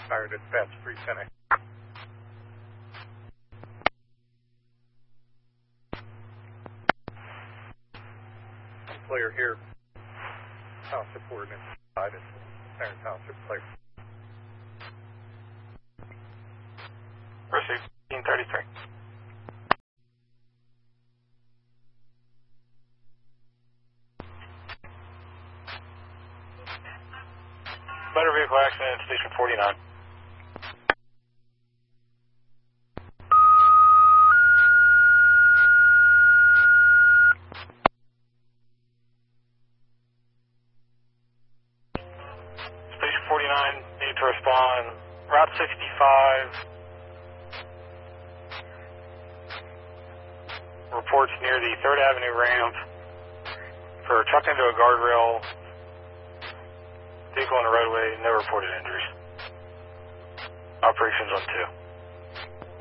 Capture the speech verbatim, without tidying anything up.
Fire dispatch three ten. Player here. Township ordinance provided. Tarrant Township player. Received. fifteen thirty-three. Motor vehicle accident, station forty-nine. Station forty-nine, need to respond. Route sixty-five. Reports near the third Avenue ramp for a truck into a guardrail. Vehicle on the roadway, no reported injuries. Operations on two.